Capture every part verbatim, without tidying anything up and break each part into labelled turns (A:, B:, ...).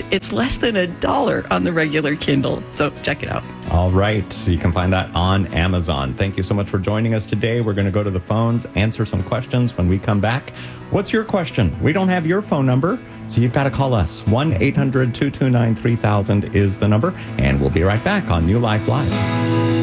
A: It's less than a dollar on the regular Kindle. So check it out.
B: All right. So you can find that on Amazon. Thank you so much for joining us today. We're going to go to the phones, answer some questions when we come back. What's your question? We don't have your phone number, so you've got to call us. one eight hundred two two nine three thousand is the number, and we'll be right back on New Life Live.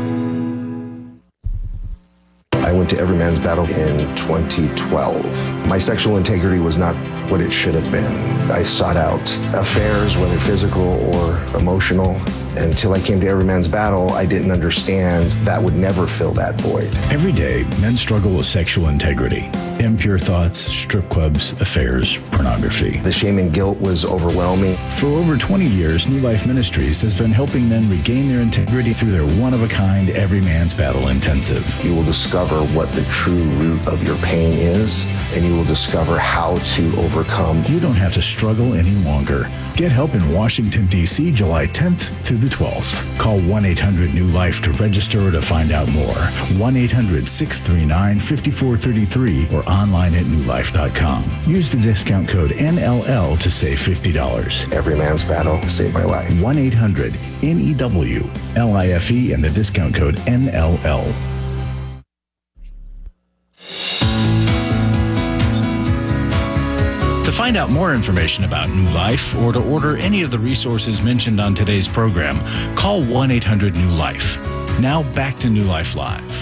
C: I went to Every Man's Battle in twenty twelve. My sexual integrity was not what it should have been. I sought out affairs, whether physical or emotional. Until I came to Every Man's Battle, I didn't understand that would never fill that void.
D: Every day, men struggle with sexual integrity. Impure thoughts, strip clubs, affairs, pornography.
C: The shame and guilt was overwhelming.
D: For over twenty years, New Life Ministries has been helping men regain their integrity through their one-of-a-kind Every Man's Battle Intensive.
C: You will discover what the true root of your pain is, and you will discover how to overcome.
D: You don't have to struggle any longer. Get help in Washington, D C, July tenth through the twelfth. Call one eight hundred new life to register or to find out more. one eight hundred six three nine five four three three or online at new life dot com. Use the discount code N L L to save fifty dollars.
C: Every Man's Battle saved my life.
D: one eight hundred N E W L I F E and the discount code N L L. To find out more information about New Life or to order any of the resources mentioned on today's program, call one eight hundred new life. Now back to New Life Live.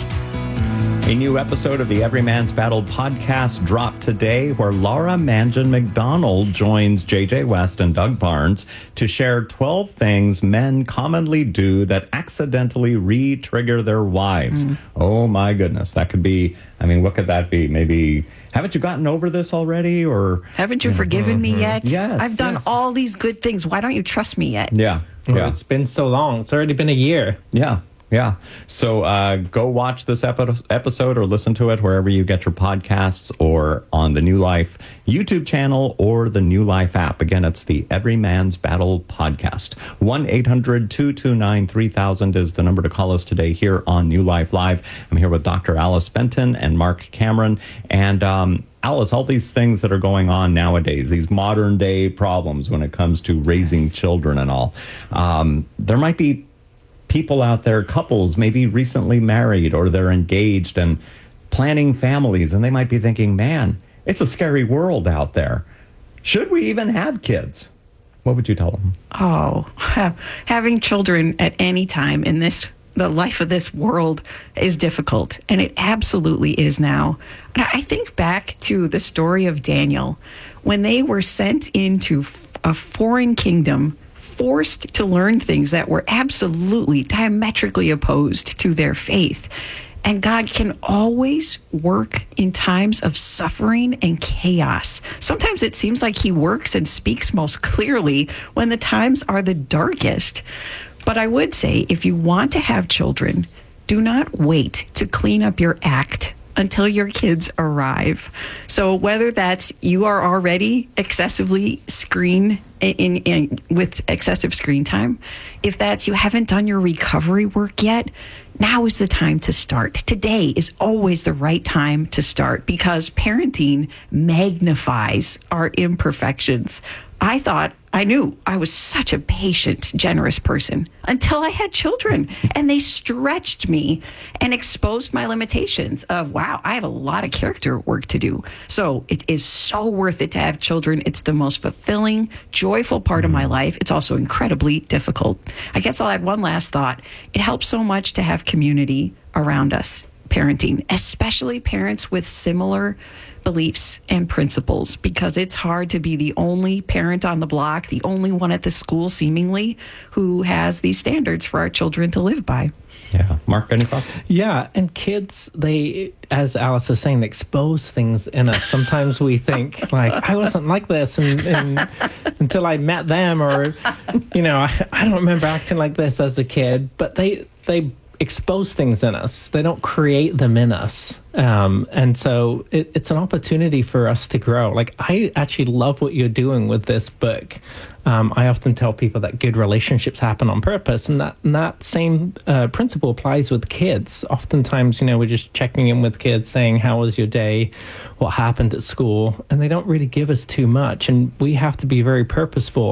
B: A new episode of the Every Man's Battle podcast dropped today where Laura Mangan McDonald joins J J West and Doug Barnes to share twelve things men commonly do that accidentally re-trigger their wives. Mm. Oh my goodness, that could be, I mean, what could that be? Maybe, haven't you gotten over this already? Or
A: haven't you forgiven me yet?
B: Yes.
A: I've done
B: yes.
A: all these good things. Why don't you trust me yet?
B: Yeah.
E: Well,
B: yeah.
E: it's been so long. It's already been a year.
B: Yeah. Yeah. So uh, go watch this epi- episode or listen to it wherever you get your podcasts or on the New Life YouTube channel or the New Life app. Again, it's the Every Man's Battle podcast. one eight hundred two two nine three thousand is the number to call us today here on New Life Live. I'm here with Doctor Alice Benton and Mark Cameron. And um, Alice, all these things that are going on nowadays, these modern day problems when it comes to raising yes. children and all, um, there might be people out there, couples, maybe recently married or they're engaged and planning families, and they might be thinking, man, it's a scary world out there. Should we even have kids? What would you tell them?
A: Oh, having children at any time in this, the life of this world is difficult, and it absolutely is now. And I think back to the story of Daniel, when they were sent into a foreign kingdom, forced to learn things that were absolutely diametrically opposed to their faith. And God can always work in times of suffering and chaos. Sometimes it seems like he works and speaks most clearly when the times are the darkest. But I would say, if you want to have children, do not wait to clean up your act until your kids arrive. So whether that's you are already excessively screen in, in with excessive screen time, if that's you haven't done your recovery work yet, now is the time to start. Today is always the right time to start because parenting magnifies our imperfections. I thought I knew I was such a patient, generous person until I had children, and they stretched me and exposed my limitations of, wow, I have a lot of character work to do. So it is so worth it to have children. It's the most fulfilling, joyful part of my life. It's also incredibly difficult. I guess I'll add one last thought. It helps so much to have community around us, parenting, especially parents with similar beliefs and principles, because it's hard to be the only parent on the block, the only one at the school seemingly who has these standards for our children to live by.
B: Yeah. Mark, any thoughts?
E: Yeah. And kids, they, as Alice is saying, they expose things in us. Sometimes we think, like, I wasn't like this and, and until I met them, or, you know, I, I don't remember acting like this as a kid, but they, they, expose things in us. They don't create them in us. Um, and so it, it's an opportunity for us to grow. Like, I actually love what you're doing with this book. Um, I often tell people that good relationships happen on purpose, and that, and that same uh, principle applies with kids. Oftentimes, you know, we're just checking in with kids saying, how was your day? What happened at school? And they don't really give us too much. And we have to be very purposeful about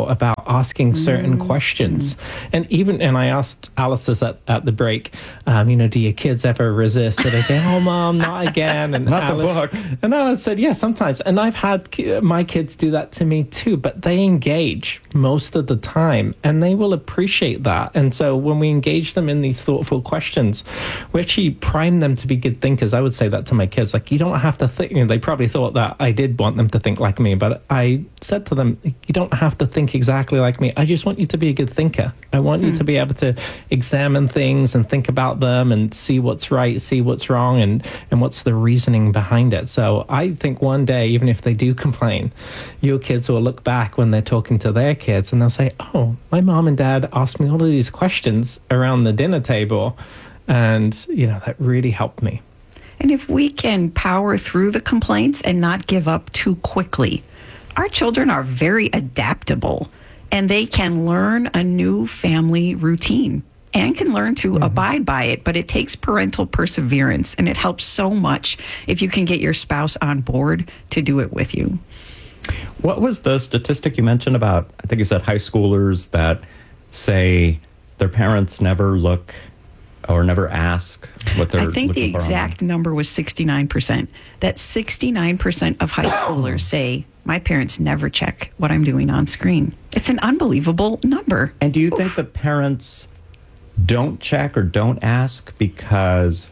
E: asking certain mm. questions. And even, and I asked Alice this at, at the break, um, you know, do your kids ever resist? So they say, oh, Mom, not again. And
B: not
E: Alice,
B: the book.
E: And Alice said, yeah, sometimes. And I've had ki- my kids do that to me too, but they engage most of the time and they will appreciate that. And so when we engage them in these thoughtful questions, we actually prime them to be good thinkers. I would say that to my kids, like, you don't have to think, you know, they probably thought that I did want them to think like me, but I said to them, you don't have to think exactly like me. I just want you to be a good thinker. I want mm. you to be able to examine things and think about them and see what's right, see what's wrong, and, and what's the reasoning behind it. So I think one day, even if they do complain, your kids will look back when they're talking to their kids and they'll say, oh, my mom and dad asked me all of these questions around the dinner table, and, you know, that really helped me.
A: And if we can power through the complaints and not give up too quickly, our children are very adaptable and they can learn a new family routine and can learn to mm-hmm. abide by it. But it takes parental perseverance, and it helps so much if you can get your spouse on board to do it with you.
B: What was the statistic you mentioned about, I think you said high schoolers that say their parents never look or never ask what they're
A: I think the
B: looking for
A: exact
B: online?
A: number was sixty-nine percent. That sixty-nine percent of high schoolers say, my parents never check what I'm doing on screen. It's an unbelievable number.
B: And do you think the parents don't check or don't ask because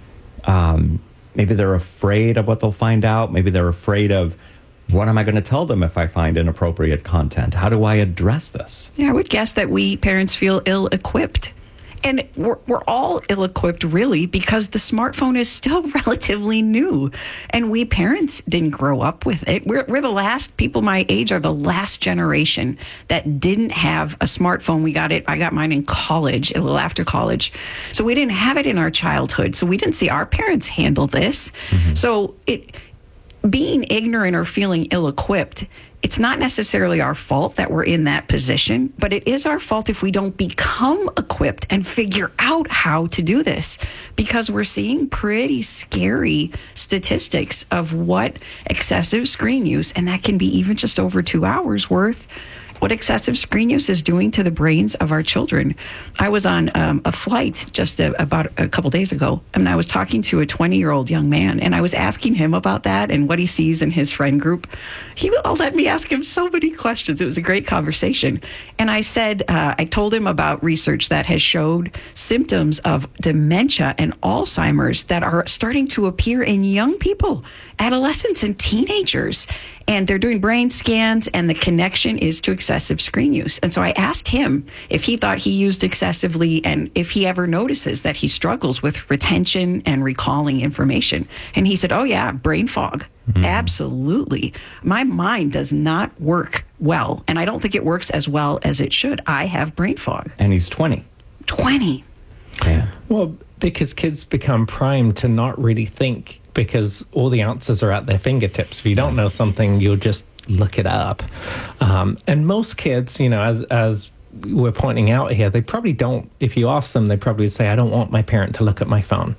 B: um, maybe they're afraid of what they'll find out? Maybe they're afraid of, what am I going to tell them if I find inappropriate content? How do I address this?
A: Yeah, I would guess that we parents feel ill-equipped. And we're, we're all ill-equipped, really, because the smartphone is still relatively new. And we parents didn't grow up with it. We're, we're the last, people my age are the last generation that didn't have a smartphone. We got it, I got mine in college, a little after college. So we didn't have it in our childhood. So we didn't see our parents handle this. Mm-hmm. So it... being ignorant or feeling ill-equipped, it's not necessarily our fault that we're in that position, but it is our fault if we don't become equipped and figure out how to do this, because we're seeing pretty scary statistics of what excessive screen use, and that can be even just over two hours worth, what excessive screen use is doing to the brains of our children. I was on um, a flight just a, about a couple days ago, and I was talking to a twenty-year-old young man, and I was asking him about that and what he sees in his friend group. He let me ask him so many questions. It was a great conversation. And I said, uh, I told him about research that has showed symptoms of dementia and Alzheimer's that are starting to appear in young people, adolescents and teenagers. And they're doing brain scans, and the connection is to excessive screen use. And so I asked him if he thought he used excessively and if he ever notices that he struggles with retention and recalling information. And he said, oh, yeah, brain fog. Mm-hmm. Absolutely. My mind does not work well, and I don't think it works as well as it should. I have brain fog.
B: And he's twenty.
A: twenty.
B: Yeah.
E: Well, because kids become primed to not really think, because all the answers are at their fingertips. If you don't know something, you'll just look it up. Um, and most kids, you know, as as we're pointing out here, they probably don't, if you ask them, they probably say, I don't want my parent to look at my phone.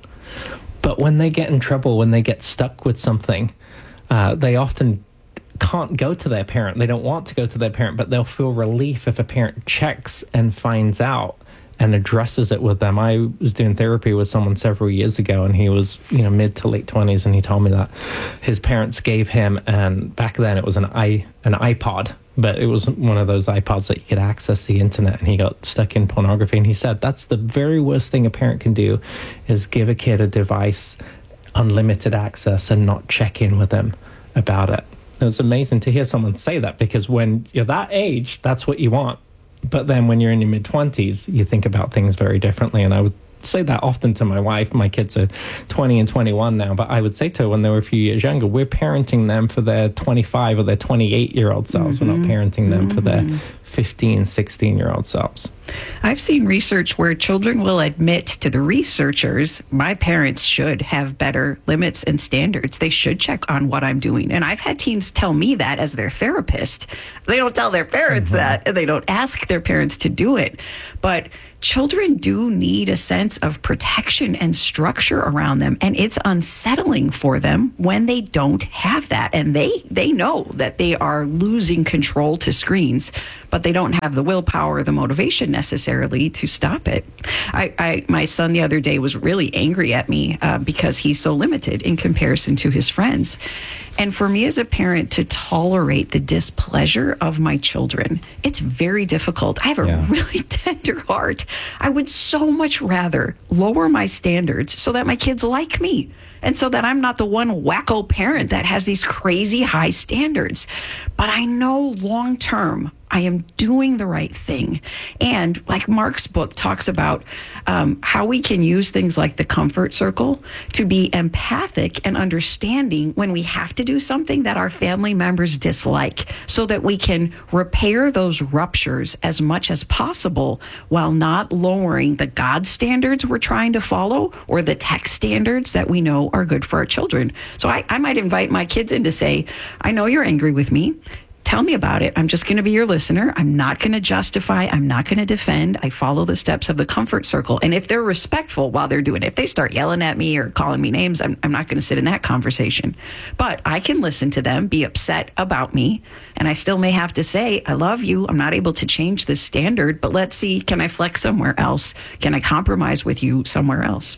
E: But when they get in trouble, when they get stuck with something, uh, they often can't go to their parent. They don't want to go to their parent, but they'll feel relief if a parent checks and finds out and addresses it with them. I was doing therapy with someone several years ago, and he was, you know, mid to late twenties, and he told me that his parents gave him, and back then it was an i an iPod, but it was one of those iPods that you could access the internet, and he got stuck in pornography. And he said that's the very worst thing a parent can do, is give a kid a device, unlimited access, and not check in with them about it. It was amazing to hear someone say that, because when you're that age, that's what you want. But then when you're in your mid-twenties, you think about things very differently. And I would say that often to my wife. My kids are twenty and twenty-one now, but I would say to her when they were a few years younger, we're parenting them for their twenty-five or their twenty-eight-year-old selves. Mm-hmm. We're not parenting them mm-hmm. for their fifteen, sixteen-year-old selves.
A: I've seen research where children will admit to the researchers, my parents should have better limits and standards. They should check on what I'm doing. And I've had teens tell me that as their therapist. They don't tell their parents mm-hmm. that, and they don't ask their parents to do it. But children do need a sense of protection and structure around them, and it's unsettling for them when they don't have that. And they, they know that they are losing control to screens, but but they don't have the willpower or the motivation necessarily to stop it. I, I my son the other day was really angry at me uh, because he's so limited in comparison to his friends. And for me as a parent to tolerate the displeasure of my children, it's very difficult. I have a
B: Yeah.
A: really tender heart. I would so much rather lower my standards so that my kids like me and so that I'm not the one wacko parent that has these crazy high standards. But I know long term, I am doing the right thing. And like Mark's book talks about um, how we can use things like the comfort circle to be empathic and understanding when we have to do something that our family members dislike so that we can repair those ruptures as much as possible while not lowering the God standards we're trying to follow or the tech standards that we know are good for our children. So I, I might invite my kids in to say, I know you're angry with me. Tell me about it. I'm just going to be your listener. I'm not going to justify. I'm not going to defend. I follow the steps of the comfort circle. And if they're respectful while they're doing it, if they start yelling at me or calling me names, I'm, I'm not going to sit in that conversation. But I can listen to them, be upset about me, and I still may have to say, I love you. I'm not able to change this standard, but let's see, can I flex somewhere else? Can I compromise with you somewhere else?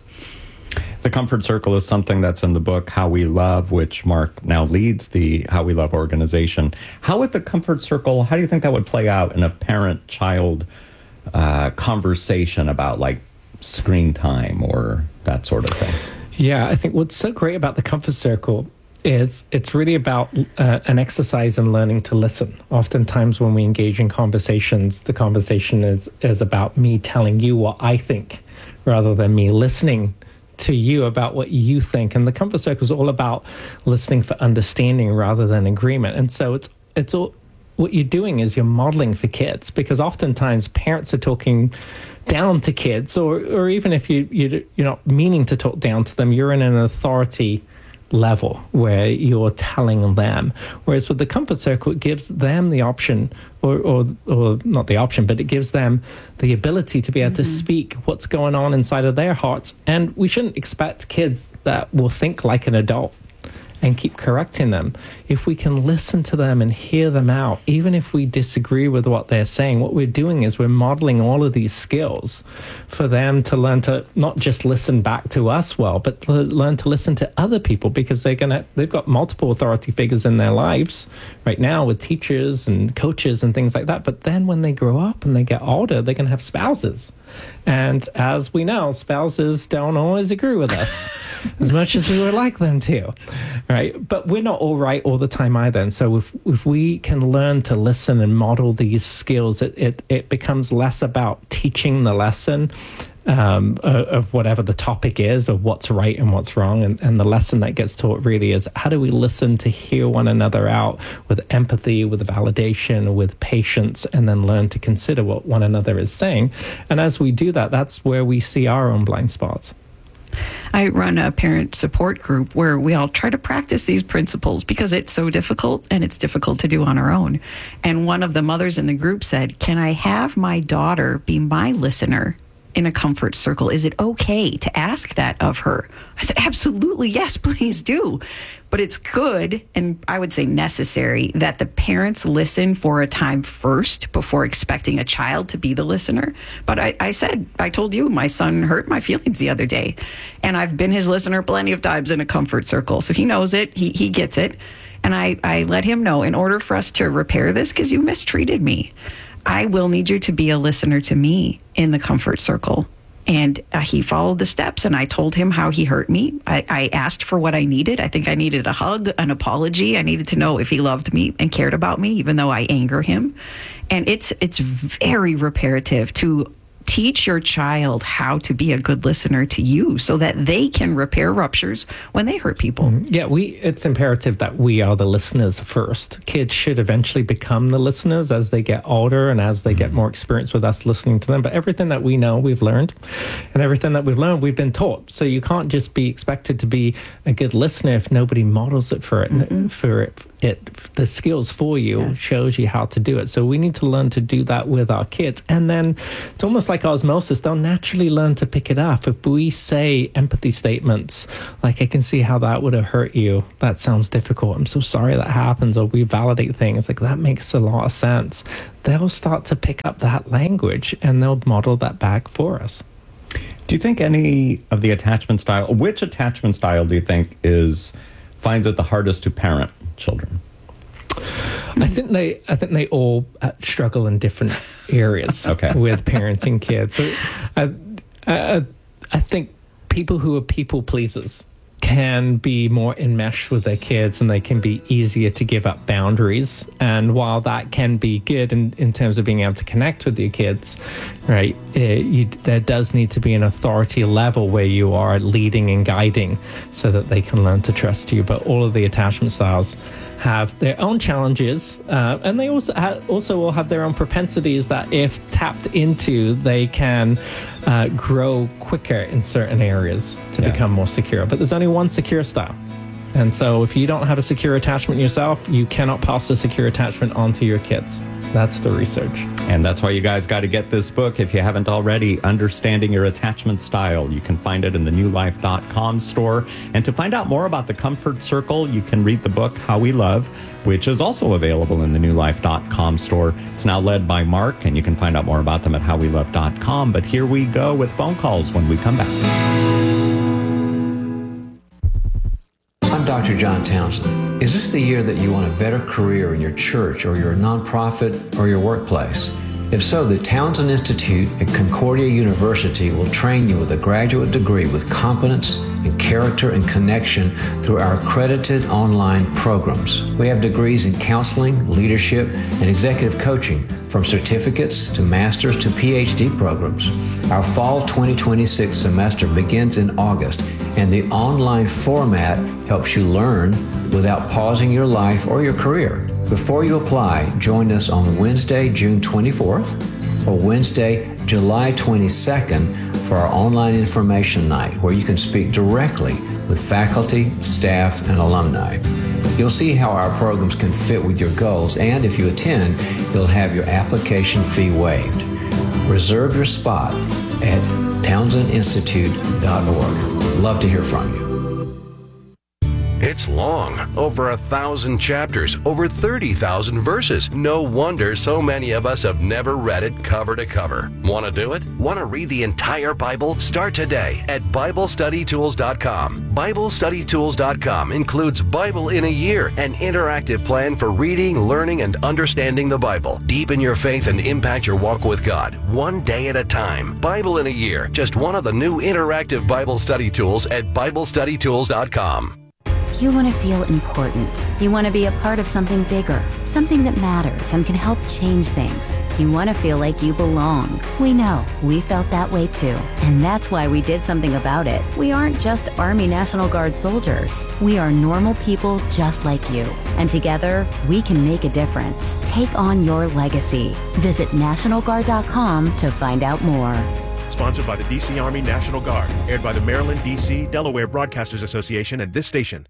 B: The comfort circle is something that's in the book, How We Love, which Mark now leads the How We Love organization. How would the comfort circle, how do you think that would play out in a parent-child uh, conversation about like screen time or that sort of thing?
E: Yeah, I think what's so great about the comfort circle is it's really about uh, an exercise in learning to listen. Oftentimes when we engage in conversations, the conversation is, is about me telling you what I think rather than me listening to you about what you think. And the comfort circle is all about listening for understanding rather than agreement. And so it's it's all what you're doing is you're modeling for kids, because oftentimes parents are talking down to kids, or or even if you, you you're not meaning to talk down to them, you're in an authority level where you're telling them. Whereas with the comfort circle, it gives them the option, or or, or not the option, but it gives them the ability to be able mm-hmm. to speak what's going on inside of their hearts. And we shouldn't expect kids that will think like an adult and keep correcting them. If we can listen to them and hear them out, even if we disagree with what they're saying, what we're doing is we're modeling all of these skills for them to learn to not just listen back to us well, but to learn to listen to other people, because they're gonna they've got multiple authority figures in their lives right now with teachers and coaches and things like that. But then when they grow up and they get older, they're gonna have spouses. And as we know, spouses don't always agree with us as much as we would like them to, right? But we're not all right all the time either. And so if if we can learn to listen and model these skills, it it, it becomes less about teaching the lesson um, of whatever the topic is, of what's right and what's wrong. And, and the lesson that gets taught really is, how do we listen to hear one another out with empathy, with validation, with patience, and then learn to consider what one another is saying. And as we do that, that's where we see our own blind spots.
A: I run a parent support group where we all try to practice these principles because it's so difficult, and it's difficult to do on our own. And one of the mothers in the group said, can I have my daughter be my listener in a comfort circle? Is it okay to ask that of her? I said, absolutely, yes, please do. But it's good, and I would say necessary, that the parents listen for a time first before expecting a child to be the listener. But I, I said, I told you, my son hurt my feelings the other day, and I've been his listener plenty of times in a comfort circle. So he knows it, he, he gets it. And I, I let him know, in order for us to repair this, because you mistreated me, I will need you to be a listener to me in the comfort circle. And uh, he followed the steps, and I told him how he hurt me. I, I asked for what I needed. I think I needed a hug, an apology. I needed to know if he loved me and cared about me, even though I anger him. And it's it's very reparative to teach your child how to be a good listener to you so that they can repair ruptures when they hurt people.
E: Mm-hmm. Yeah, we it's imperative that we are the listeners first. Kids should eventually become the listeners as they get older and as they get more experience with us listening to them. But everything that we know, we've learned. And everything that we've learned, we've been taught. So you can't just be expected to be a good listener if nobody models it for it, mm-hmm. for it it the skills for you,
A: Yes.
E: shows you how to do it. So we need to learn to do that with our kids. And then it's almost like osmosis. They'll naturally learn to pick it up. If we say empathy statements, like, I can see how that would have hurt you. That sounds difficult. I'm so sorry that happens. Or we validate things. Like, that makes a lot of sense. They'll start to pick up that language and they'll model that back for us.
B: Do you think any of the attachment style, which attachment style do you think is finds it the hardest to parent children?
E: I think they, I think they all uh, struggle in different areas
B: Okay.
E: with parenting kids. So, uh, uh, I think people who are people pleasers can be more enmeshed with their kids, and they can be easier to give up boundaries. And while that can be good in, in terms of being able to connect with your kids, right, uh, you, there does need to be an authority level where you are leading and guiding so that they can learn to trust you. But all of the attachment styles have their own challenges, uh, and they also ha- also will have their own propensities that, if tapped into, they can uh, grow quicker in certain areas to
B: Yeah.
E: become more secure. But there's only one secure style. And so if you don't have a secure attachment yourself, you cannot pass a secure attachment on to your kids. That's the research.
B: And that's why you guys got to get this book if you haven't already, Understanding Your Attachment Style. You can find it in the new life dot com store. And to find out more about the Comfort Circle, you can read the book How We Love, which is also available in the new life dot com store. It's now led by Mark, and you can find out more about them at how we love dot com. But here we go with phone calls when we come back.
F: I'm Doctor John Townsend. Is this the year that you want a better career in your church or your nonprofit or your workplace? If so, the Townsend Institute at Concordia University will train you with a graduate degree with competence in character and connection through our accredited online programs. We have degrees in counseling, leadership, and executive coaching, from certificates to master's to P H D programs. Our fall twenty twenty-six semester begins in August, and the online format helps you learn without pausing your life or your career. Before you apply, join us on Wednesday, June twenty-fourth or Wednesday, July twenty-second for our online information night, where you can speak directly with faculty, staff, and alumni. You'll see how our programs can fit with your goals, and if you attend, you'll have your application fee waived. Reserve your spot at townsend institute dot org. Love to hear from you.
G: It's long, over a thousand chapters, over thirty thousand verses. No wonder so many of us have never read it cover to cover. Want to do it? Want to read the entire Bible? Start today at Bible Study Tools dot com. Bible Study Tools dot com includes Bible in a Year, an interactive plan for reading, learning, and understanding the Bible. Deepen your faith and impact your walk with God, one day at a time. Bible in a Year, just one of the new interactive Bible study tools at Bible Study Tools dot com.
H: You want to feel important. You want to be a part of something bigger, something that matters and can help change things. You want to feel like you belong. We know. We felt that way too. And that's why we did something about it. We aren't just Army National Guard soldiers. We are normal people just like you. And together, we can make a difference. Take on your legacy. Visit national guard dot com to find out more.
I: Sponsored by the D C Army National Guard. Aired by the Maryland, D C, Delaware Broadcasters Association and this station.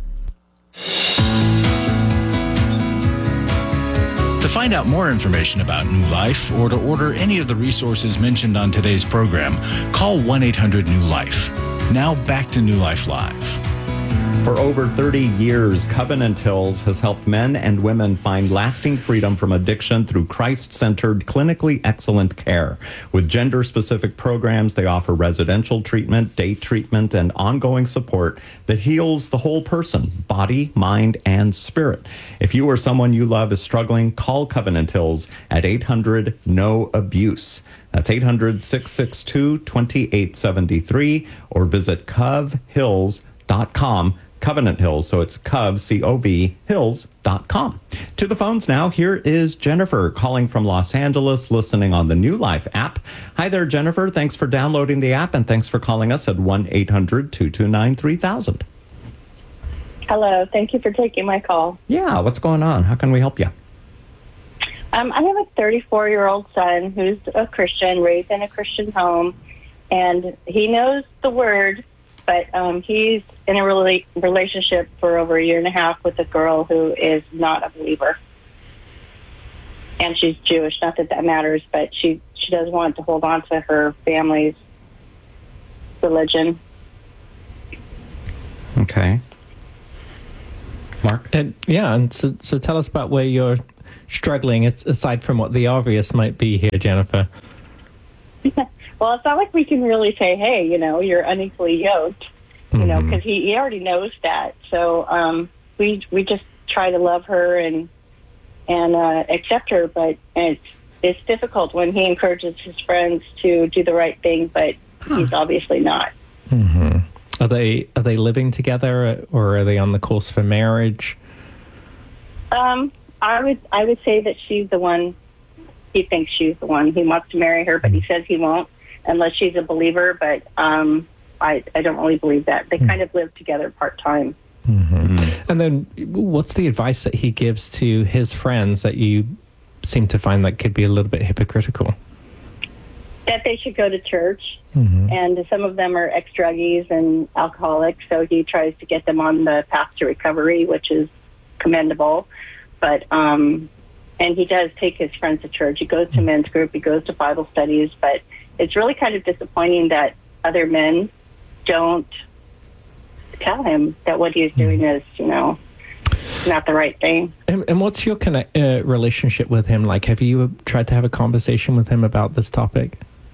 D: To find out more information about New Life or to order any of the resources mentioned on today's program, call one eight hundred new life. Now back to New Life Live.
B: For over thirty years, Covenant Hills has helped men and women find lasting freedom from addiction through Christ-centered, clinically excellent care. With gender-specific programs, they offer residential treatment, day treatment, and ongoing support that heals the whole person, body, mind, and spirit. If you or someone you love is struggling, call Covenant Hills at eight hundred N O abuse. That's eight hundred, six six two, two eight seven three, or visit cov hills dot com. Covenant Hills, so it's Cov, C O V, hills dot com. To the phones now, here is Jennifer calling from Los Angeles, listening on the New Life app. Hi there, Jennifer. Thanks for downloading the app, and thanks for calling us at one eight hundred, two two nine, three thousand.
J: Hello. Thank you for taking my call.
B: Yeah, what's going on? How can we help you?
J: Um, I have a thirty-four-year-old son who's a Christian, raised in a Christian home, and he knows the word, but um, he's in a rela- relationship for over a year and a half with a girl who is not a believer. And she's Jewish. Not that that matters, but she, she does want to hold on to her family's religion.
B: Okay. Mark?
E: And yeah, and so, so tell us about where you're struggling, it's aside from what the obvious might be here, Jennifer.
J: Well, it's not like we can really say, hey, you know, you're unequally yoked, you mm-hmm. know, because he, he already knows that. So um, we we just try to love her and and uh, accept her, but it's it's difficult when he encourages his friends to do the right thing, but huh. he's obviously not.
E: Mm-hmm. Are they are they living together, or are they on the course for marriage?
J: Um, I would I would say that she's the one. He thinks she's the one. He wants to marry her, but he says he won't unless she's a believer. But um, I I don't really believe that. They mm-hmm. kind of live together part time.
E: Mm-hmm. And then, what's the advice that he gives to his friends that you seem to find that could be a little bit hypocritical?
J: That they should go to church,
E: mm-hmm.
J: and some of them are ex-druggies and alcoholics, so he tries to get them on the path to recovery, which is commendable. But, um, and he does take his friends to church. He goes to men's group, he goes to Bible studies, but it's really kind of disappointing that other men don't tell him that what he's doing is, you know, not the right thing.
E: And, and what's your connect, uh, relationship with him like? Have you tried to have a conversation with him about this topic?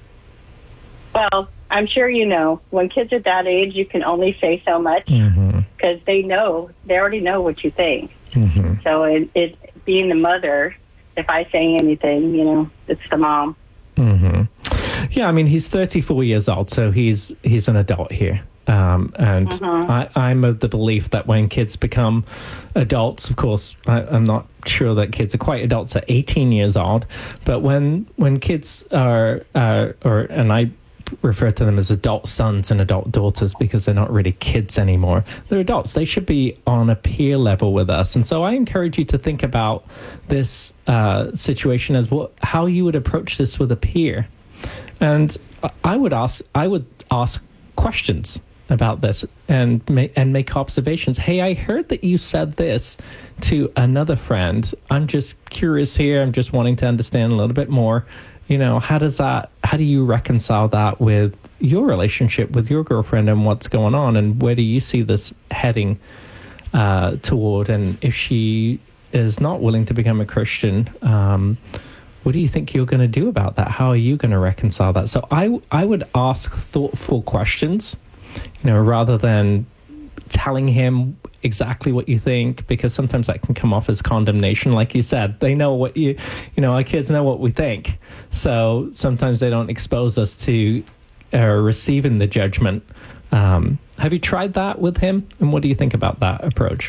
J: Well, I'm sure you know, when kids are that age, you can only say so much because mm-hmm. they know, they already know what you think.
E: Mm-hmm.
J: So it, it being the mother, if I say anything, you know, it's the mom.
E: Mm-hmm. Yeah, I mean, he's thirty-four years old, so he's he's an adult here. Um, and
J: mm-hmm.
E: I, I'm of the belief that when kids become adults, of course, I, I'm not sure that kids are quite adults at eighteen years old, but when when kids are, uh, or and I refer to them as adult sons and adult daughters because they're not really kids anymore. They're adults. They should be on a peer level with us. And so I encourage you to think about this uh, situation as what how you would approach this with a peer. And I would ask I would ask questions about this and make, and make observations. Hey, I heard that you said this to another friend. I'm just curious here. I'm just wanting to understand a little bit more. You know, how does that, how do you reconcile that with your relationship with your girlfriend and what's going on, and where do you see this heading uh, toward? And if she is not willing to become a Christian, um, what do you think you're going to do about that? How are you going to reconcile that? So I, I would ask thoughtful questions, you know, rather than telling him exactly what you think, because sometimes that can come off as condemnation. Like you said, they know what you, you know, our kids know what we think. So sometimes they don't expose us to uh, receiving the judgment. Um, have you tried that with him? And what do you think about that approach?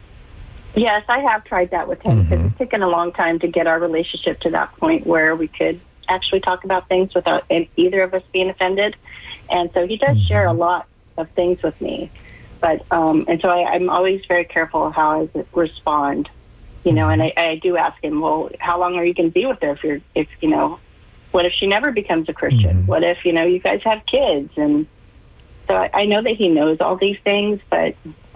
J: Yes, I have tried that with him because
E: Mm-hmm.
J: it's taken a long time to get our relationship to that point where we could actually talk about things without either of us being offended. And so he does share a lot of things with me. But, um, and so I, I'm always very careful how I respond, you know, and I, I do ask him, well, how long are you going to be with her if you're, if, you know, what if she never becomes a Christian?
E: Mm-hmm.
J: What if, you know, you guys have kids? And so I, I know that he knows all these things, but.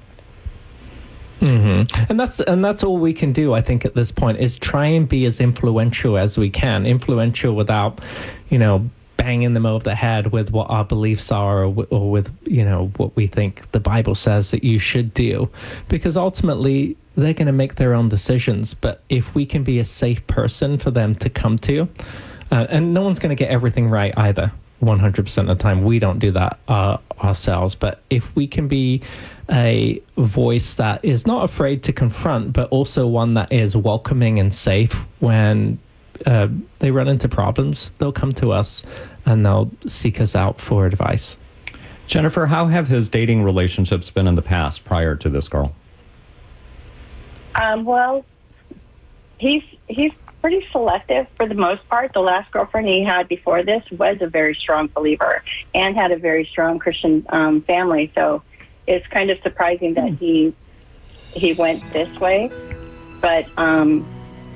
E: Mm-hmm. And that's and that's all we can do, I think, at this point, is try and be as influential as we can. Influential without, you know, banging them over the head with what our beliefs are, or, or with, you know, what we think the Bible says that you should do, because ultimately they're going to make their own decisions. But if we can be a safe person for them to come to, uh, and no one's going to get everything right either, one hundred percent of the time. We don't do that uh, ourselves. But if we can be a voice that is not afraid to confront, but also one that is welcoming and safe when Uh, they run into problems, they'll come to us and they'll seek us out for advice.
B: Jennifer, how have his dating relationships been in the past prior to this girl?
J: Um, well, he's he's pretty selective for the most part. The last girlfriend he had before this was a very strong believer and had a very strong Christian um, family. So it's kind of surprising that he he went this way, but. Um,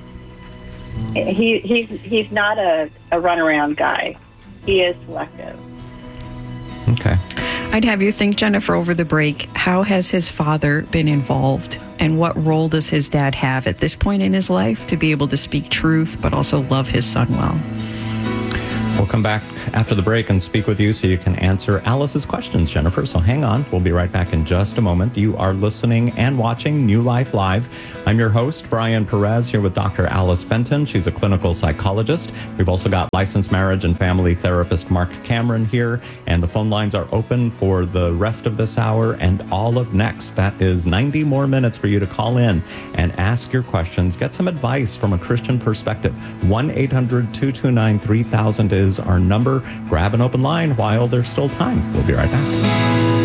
J: He he's he's not a, a runaround guy. He is selective.
B: Okay.
A: I'd have you think, Jennifer, over the break, how has his father been involved? And what role does his dad have at this point in his life to be able to speak truth, but also love his son well?
B: We'll come back after the break and speak with you so you can answer Alice's questions, Jennifer. So hang on. We'll be right back in just a moment. You are listening and watching New Life Live. I'm your host, Brian Perez, here with Doctor Alice Benton. She's a clinical psychologist. We've also got licensed marriage and family therapist Mark Cameron here. And the phone lines are open for the rest of this hour and all of next. That is ninety more minutes for you to call in and ask your questions. Get some advice from a Christian perspective. one eight hundred two two nine three thousand is our number. Grab an open line while there's still time. We'll be right back.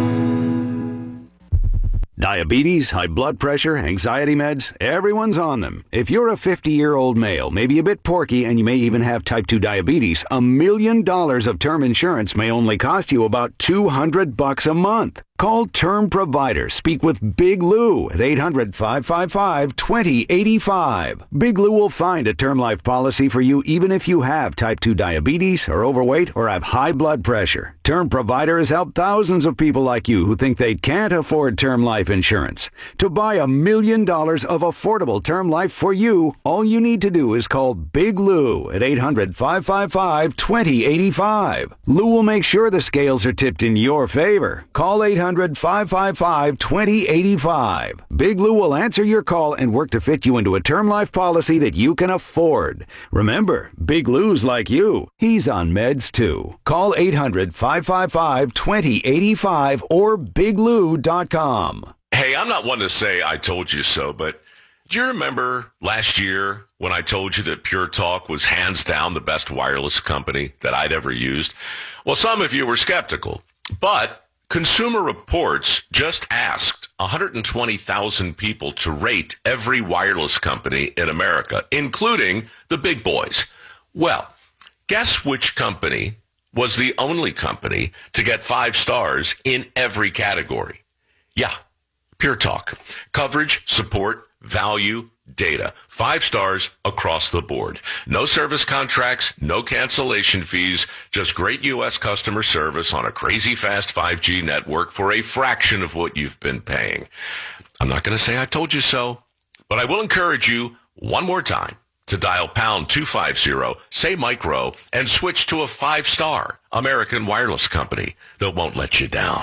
K: Diabetes, high blood pressure, anxiety meds, everyone's on them. If you're a fifty-year-old male, maybe a bit porky, and you may even have type two diabetes, a million dollars of term insurance may only cost you about two hundred bucks a month. Call Term Provider. Speak with Big Lou at eight hundred, five five five, two zero eight five. Big Lou will find a term life policy for you even if you have type two diabetes, are overweight, or have high blood pressure. Term Provider has helped thousands of people like you who think they can't afford term life insurance. To buy a million dollars of affordable term life for you, all you need to do is call Big Lou at eight hundred, five five five, two zero eight five. Lou will make sure the scales are tipped in your favor. Call eight hundred, five five five, two zero eight five. Big Lou will answer your call and work to fit you into a term life policy that you can afford. Remember, Big Lou's like you. He's on meds too. Call eight hundred, five five five, two zero eight five or big lou dot com.
L: Hey, I'm not one to say I told you so, but do you remember last year when I told you that Pure Talk was hands down the best wireless company that I'd ever used? Well, some of you were skeptical, but Consumer Reports just asked one hundred twenty thousand people to rate every wireless company in America, including the big boys. Well, guess which company was the only company to get five stars in every category? Yeah, Pure Talk. Coverage, support, value, data. Five stars across the board. No service contracts, no cancellation fees, just great U S customer service on a crazy fast five G network for a fraction of what you've been paying. I'm not going to say I told you so, but I will encourage you one more time to dial pound two fifty, say micro, and switch to a five-star American wireless company that won't let you down.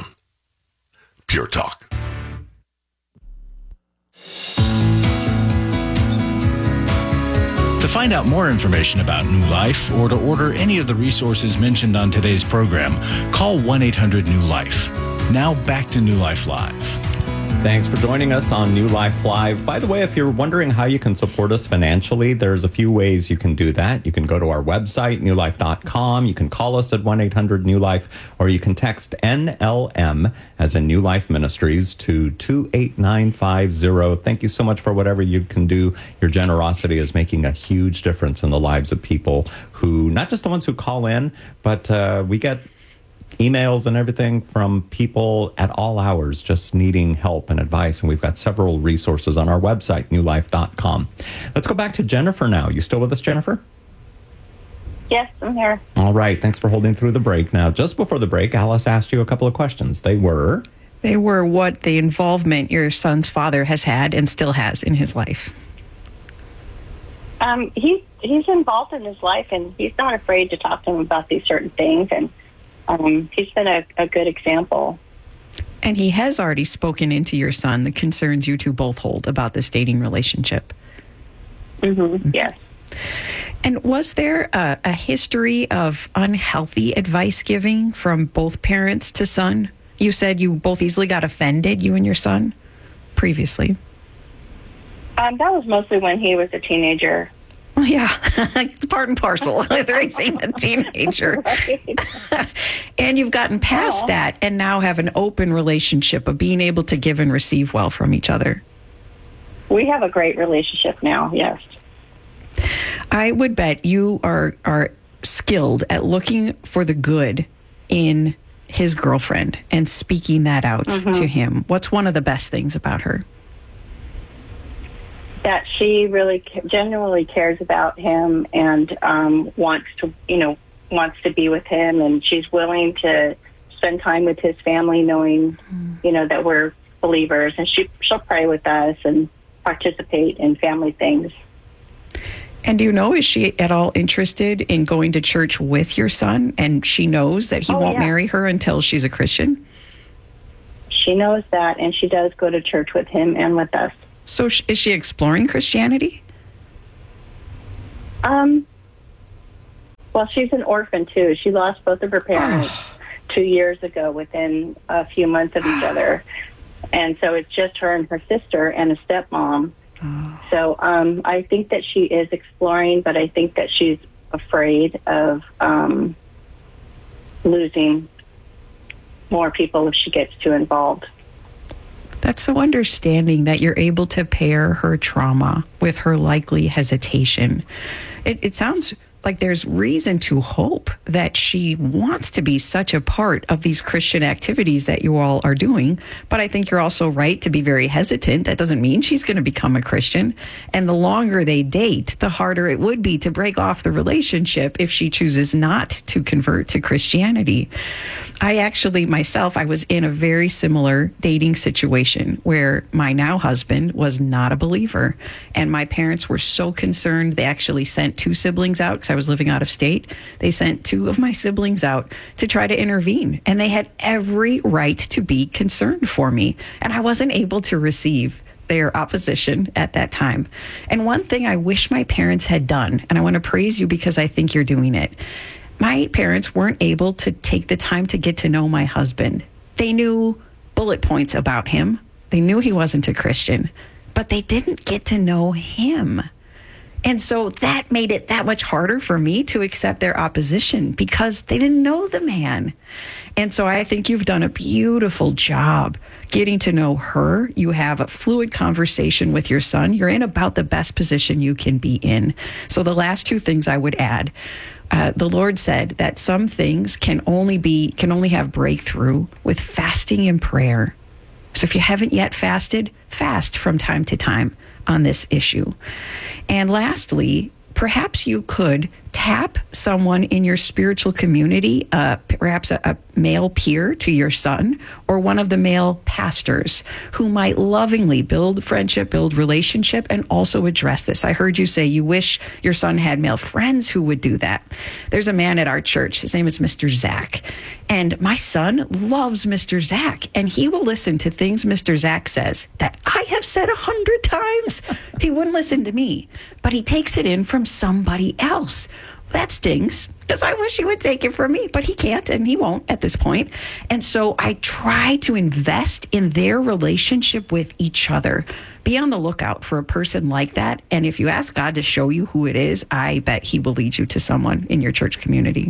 L: Pure Talk.
D: To find out more information about New Life or to order any of the resources mentioned on today's program, call one eight hundred new life. Now back to New Life Live.
B: Thanks for joining us on New Life Live. By the way, if you're wondering how you can support us financially, there's a few ways you can do that. You can go to our website, new life dot com. You can call us at one eight hundred new life, or you can text N L M, as in New Life Ministries, to two eight nine five zero. Thank you so much for whatever you can do. Your generosity is making a huge difference in the lives of people who, not just the ones who call in, but uh, we get emails and everything from people at all hours just needing help and advice. And we've got several resources on our website, new life dot com. Let's go back to Jennifer now. You still with us, Jennifer?
J: Yes, I'm here.
B: All right. Thanks for holding through the break. Now, just before the break, Alice asked you a couple of questions. They were?
A: They were what the involvement your son's father has had and still has in his life.
J: Um, he's, he's involved in his life, and he's not afraid to talk to him about these certain things, and Um, he's been a, a good example.
A: And he has already spoken into your son the concerns you two both hold about this dating relationship.
J: Mm-hmm. Yes.
A: And was there a, a history of unhealthy advice giving from both parents to son? You said you both easily got offended, you and your son, previously.
J: Um, that was mostly when he was a teenager.
A: Well, yeah, part and parcel with raising a teenager. And you've gotten past
J: Aww.
A: that and now have an open relationship of being able to give and receive well from each other.
J: We have a great relationship now, yes.
A: I would bet you are, are skilled at looking for the good in his girlfriend and speaking that out
J: Mm-hmm.
A: to him. What's one of the best things about her?
J: That she really genuinely cares about him and um, wants to, you know, wants to be with him, and she's willing to spend time with his family, knowing, you know, that we're believers, and she she'll pray with us and participate in family things.
A: And do you know, is she at all interested in going to church with your son? And she knows that he
J: Oh,
A: won't
J: yeah.
A: marry her until she's a Christian?
J: She knows that, and she does go to church with him and with us.
A: So sh- is she exploring Christianity?
J: Um. Well, she's an orphan, too. She lost both of her parents two years ago within a few months of each other. And so it's just her and her sister and a stepmom. So um, I think that she is exploring, but I think that she's afraid of um, losing more people if she gets too involved.
A: That's so understanding that you're able to pair her trauma with her likely hesitation. It, it sounds like there's reason to hope that she wants to be such a part of these Christian activities that you all are doing. But I think you're also right to be very hesitant. That doesn't mean she's going to become a Christian. And the longer they date, the harder it would be to break off the relationship if she chooses not to convert to Christianity. I actually, myself, I was in a very similar dating situation where my now husband was not a believer. And my parents were so concerned, they actually sent two siblings out because I was living out of state. They sent two of my siblings out to try to intervene. And they had every right to be concerned for me. And I wasn't able to receive their opposition at that time. And one thing I wish my parents had done, and I want to praise you because I think you're doing it. My parents weren't able to take the time to get to know my husband. They knew bullet points about him. They knew he wasn't a Christian, but they didn't get to know him. And so that made it that much harder for me to accept their opposition because they didn't know the man. And so I think you've done a beautiful job getting to know her. You have a fluid conversation with your son. You're in about the best position you can be in. So the last two things I would add. Uh, the Lord said that some things can only be can only have breakthrough with fasting and prayer. So if you haven't yet fasted, fast from time to time on this issue. And lastly, perhaps you could tap someone in your spiritual community, uh, perhaps a, a male peer to your son or one of the male pastors who might lovingly build friendship, build relationship, and also address this. I heard you say you wish your son had male friends who would do that. There's a man at our church. His name is Mister Zach. And my son loves Mister Zach, and he will listen to things Mister Zach says that I have said a hundred times. He wouldn't listen to me, but he takes it in from somebody else. That stings because I wish he would take it from me, but he can't and he won't at this point. And so I try to invest in their relationship with each other. Be on the lookout for a person like that. And if you ask God to show you who it is, I bet he will lead you to someone in your church community.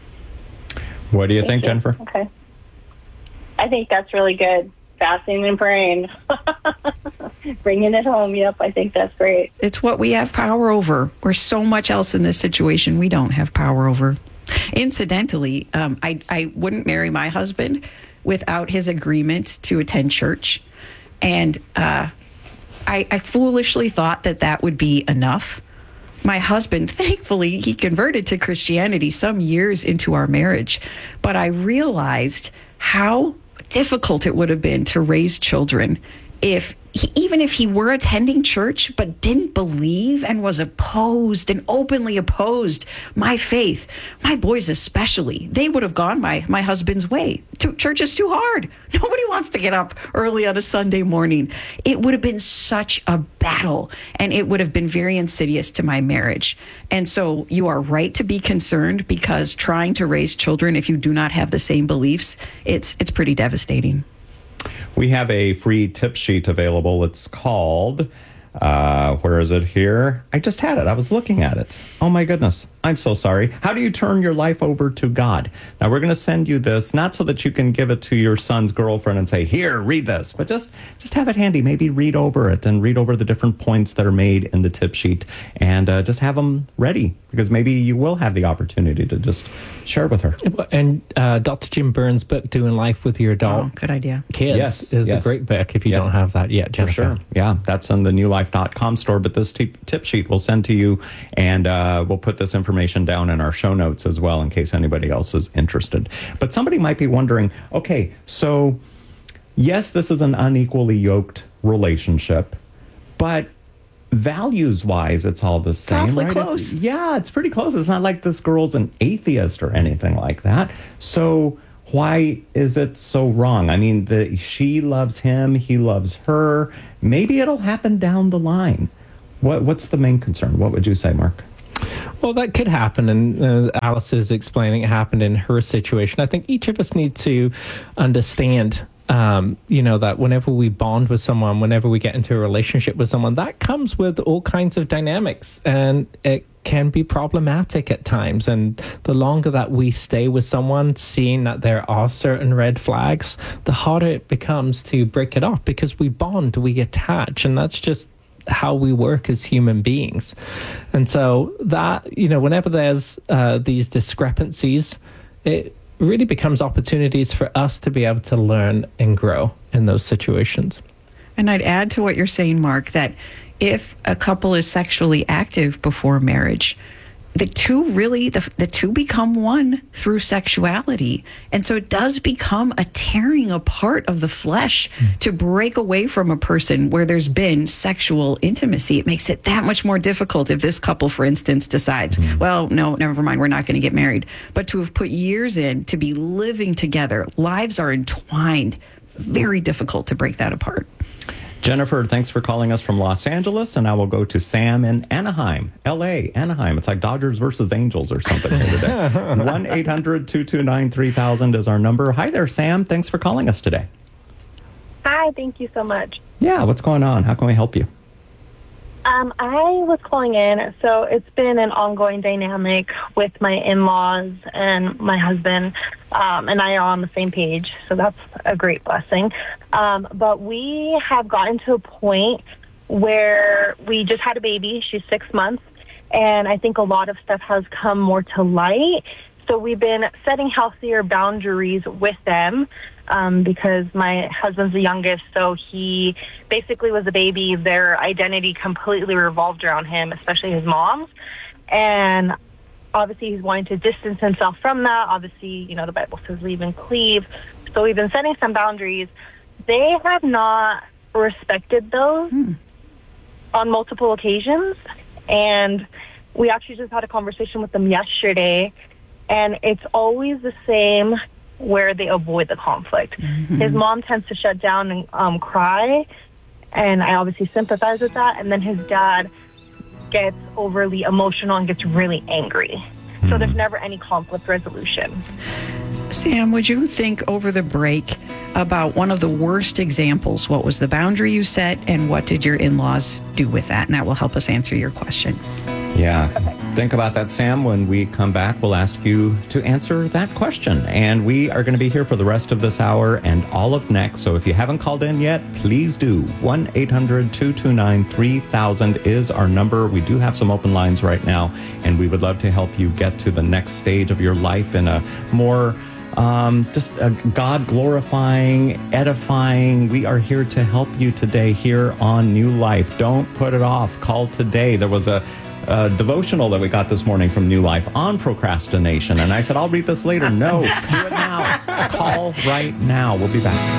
B: What do you
J: Thank
B: think,
J: you.
B: Jennifer?
J: Okay. I think that's really good. Fasting and praying. Bringing it home. Yep, I think that's great.
A: It's what we have power over, or so much else in this situation we don't have power over. Incidentally, um, I, I wouldn't marry my husband without his agreement to attend church. And uh, I, I foolishly thought that that would be enough. My husband, thankfully, he converted to Christianity some years into our marriage. But I realized how difficult it would have been to raise children if he, even if he were attending church but didn't believe and was opposed and openly opposed my faith, my boys especially, they would have gone my, my husband's way. To, church is too hard. Nobody wants to get up early on a Sunday morning. It would have been such a battle, and it would have been very insidious to my marriage. And so you are right to be concerned, because trying to raise children if you do not have the same beliefs, it's it's pretty devastating.
B: We have a free tip sheet available. It's called, uh, where is it here? I just had it. I was looking at it. Oh, my goodness. I'm so sorry. How do you turn your life over to God? Now, we're going to send you this, not so that you can give it to your son's girlfriend and say, here, read this, but just, just have it handy. Maybe read over it and read over the different points that are made in the tip sheet, and uh, just have them ready, because maybe you will have the opportunity to just share with her.
E: And uh, Doctor Jim Burns' book, Doing Life with Your Adult
A: Oh, good idea.
E: Kids,
B: Yes,
E: is
B: yes.
E: a great book if you
B: Yeah.
E: don't have that yet,
B: For
E: Jennifer.
B: sure. Yeah, that's on the new life dot com store, but this tip, tip sheet we'll send to you, and uh, we'll put this information information down in our show notes as well in case anybody else is interested. But somebody might be wondering, okay, so yes, this is an unequally yoked relationship, but values-wise, it's all the same,
A: awfully
B: right?
A: close.
B: It's, yeah, it's pretty close. It's not like this girl's an atheist or anything like that. So why is it so wrong? I mean, the, she loves him, he loves her. Maybe it'll happen down the line. What What's the main concern? What would you say, Mark?
E: Well, that could happen, and uh, Alice is explaining it happened in her situation. I think each of us need to understand, um, you know, that whenever we bond with someone, whenever we get into a relationship with someone, that comes with all kinds of dynamics, and it can be problematic at times. And the longer that we stay with someone, seeing that there are certain red flags, the harder it becomes to break it off, because we bond, we attach, and that's just how we work as human beings. And so that, you know, whenever there's uh, these discrepancies, it really becomes opportunities for us to be able to learn and grow in those situations.
A: And I'd add to what you're saying, Mark, that if a couple is sexually active before marriage, the two really, the, the two become one through sexuality. And so it does become a tearing apart of the flesh mm. to break away from a person where there's been sexual intimacy. It makes it that much more difficult if this couple, for instance, decides, mm. well, no, never mind, we're not going to get married. But to have put years in, to be living together, lives are entwined. Very difficult to break that apart.
B: Jennifer, thanks for calling us from Los Angeles, and now we'll go to Sam in Anaheim, L A, Anaheim. It's like Dodgers versus Angels or something here today. one eight hundred two two nine three thousand is our number. Hi there, Sam. Thanks for calling us today.
M: Hi, thank you so much.
B: Yeah, what's going on? How can we help you?
M: Um, I was calling in, so it's been an ongoing dynamic with my in-laws and my husband, um, and I are on the same page, so that's a great blessing. Um, but we have gotten to a point where we just had a baby. She's six months, and I think a lot of stuff has come more to light. So we've been setting healthier boundaries with them. Um, because my husband's the youngest, so he basically was a baby. Their identity completely revolved around him, especially his mom's. And obviously he's wanting to distance himself from that. Obviously, you know, the Bible says leave and cleave. So we've been setting some boundaries. They have not respected those hmm. on multiple occasions. And we actually just had a conversation with them yesterday, and it's always the same where they avoid the conflict. Mm-hmm. His mom tends to shut down and um, cry, and I obviously sympathize with that. And then his dad gets overly emotional and gets really angry. Mm-hmm. So there's never any conflict resolution.
A: Sam, would you think over the break about one of the worst examples? What was the boundary you set, and what did your in-laws do with that? And that will help us answer your question.
B: Yeah. Think about that, Sam. When we come back, we'll ask you to answer that question. And we are going to be here for the rest of this hour and all of next. So if you haven't called in yet, please do. one eight hundred two two nine three thousand is our number. We do have some open lines right now, and we would love to help you get to the next stage of your life in a more Um, just uh, God-glorifying, edifying. We are here to help you today here on New Life. Don't put it off. Call today. There was a, a devotional that we got this morning from New Life on procrastination, and I said, I'll read this later. No, do it now. Call right now. We'll be back.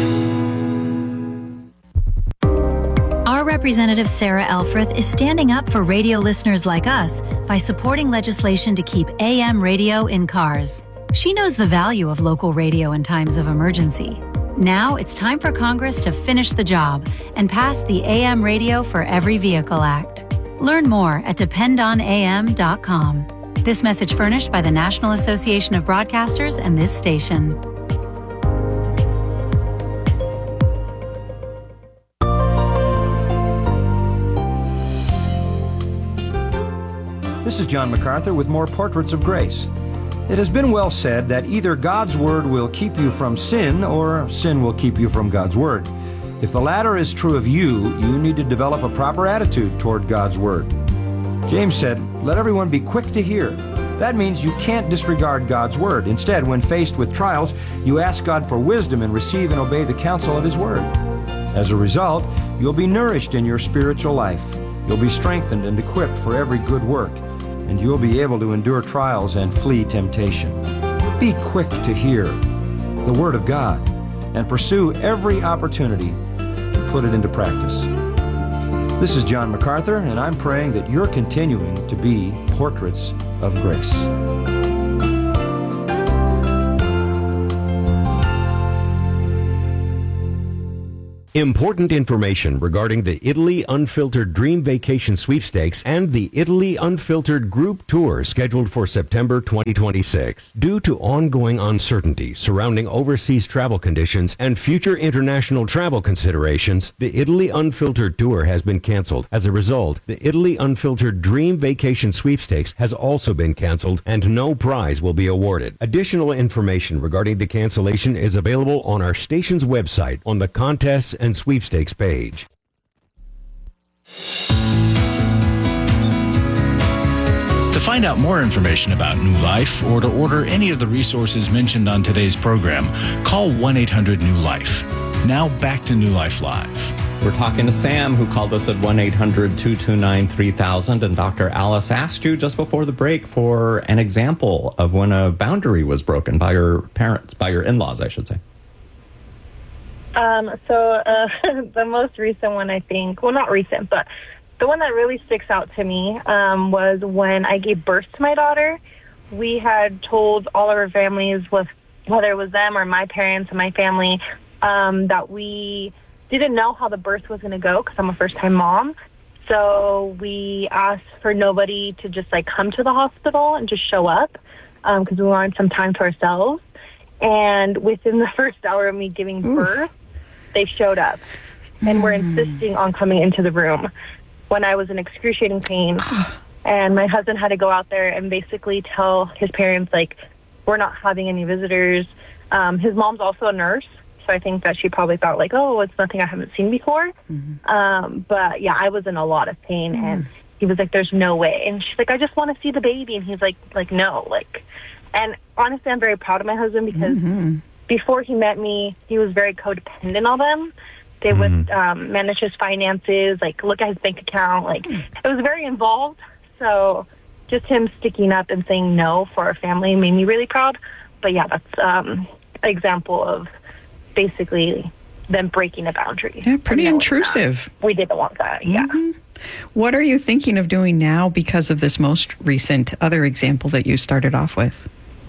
N: Our Representative Sarah Elfreth is standing up for radio listeners like us by supporting legislation to keep A M radio in cars. She knows the value of local radio in times of emergency. Now it's time for Congress to finish the job and pass the A M Radio for Every Vehicle Act. Learn more at depend on A M dot com. This message furnished by the National Association of Broadcasters and this station.
O: This is John MacArthur with more Portraits of Grace. It has been well said that either God's Word will keep you from sin or sin will keep you from God's Word. If the latter is true of you, you need to develop a proper attitude toward God's Word. James said, "Let everyone be quick to hear." That means you can't disregard God's Word. Instead, when faced with trials, you ask God for wisdom and receive and obey the counsel of His Word. As a result, you'll be nourished in your spiritual life. You'll be strengthened and equipped for every good work. and you'll be able to endure trials and flee temptation. Be quick to hear the Word of God and pursue every opportunity to put it into practice. This is John MacArthur, and I'm praying that you're continuing to be portraits of grace.
P: Important information regarding the Italy Unfiltered Dream Vacation Sweepstakes and the Italy Unfiltered Group Tour scheduled for September twenty twenty-six. Due to ongoing uncertainty surrounding overseas travel conditions and future international travel considerations, the Italy Unfiltered Tour has been canceled. As a result, the Italy Unfiltered Dream Vacation Sweepstakes has also been canceled and no prize will be awarded. Additional information regarding the cancellation is available on our station's website on the contests and sweepstakes page.
D: To find out more information about New Life or to order any of the resources mentioned on today's program, call one eight hundred new life. Now back to New Life Live.
B: We're talking to Sam, who called us at one eight hundred two two nine three thousand, and Doctor Alice asked you just before the break for an example of when a boundary was broken by your parents, by your in-laws, I should say.
M: Um, so uh, the most recent one, I think, well, not recent, but the one that really sticks out to me um, was when I gave birth to my daughter. We had told all of our families, with whether it was them or my parents and my family, um, that we didn't know how the birth was going to go because I'm a first-time mom. So we asked for nobody to just, like, come to the hospital and just show up because um, we wanted some time to ourselves. And within the first hour of me giving birth, they showed up and were insisting on coming into the room when I was in excruciating pain. And my husband had to go out there and basically tell his parents, like, we're not having any visitors. Um, his mom's also a nurse, so I think that she probably thought, like, oh, it's nothing I haven't seen before. Mm-hmm. Um, but, yeah, I was in a lot of pain, mm-hmm. and he was like, there's no way. And she's like, I just want to see the baby. And he's like, like, no, like, and honestly, I'm very proud of my husband because mm-hmm. before he met me, he was very codependent on them. They mm-hmm. would um, manage his finances, like look at his bank account. Like mm-hmm. it was very involved. So just him sticking up and saying no for our family made me really proud. But yeah, that's um, an example of basically them breaking a boundary.
A: Yeah, pretty intrusive.
M: That. We didn't want that. Mm-hmm. Yeah.
A: What are you thinking of doing now because of this most recent other example that you started off with?